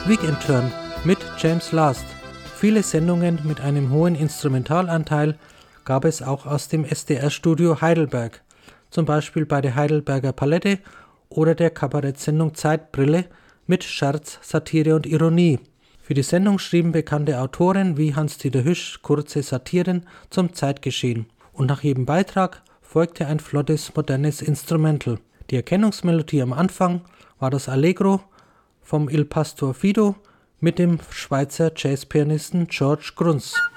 Weekend Turn mit James Last. Viele Sendungen mit einem hohen Instrumentalanteil gab es auch aus dem SDR-Studio Heidelberg, zum Beispiel bei der Heidelberger Palette oder der Kabarettsendung Zeitbrille mit Scherz, Satire und Ironie. Für die Sendung schrieben bekannte Autoren wie Hans-Dieter Hüsch kurze Satiren zum Zeitgeschehen und nach jedem Beitrag folgte ein flottes, modernes Instrumental. Die Erkennungsmelodie am Anfang war das Allegro vom Il Pastor Fido mit dem Schweizer Jazzpianisten George Gruntz.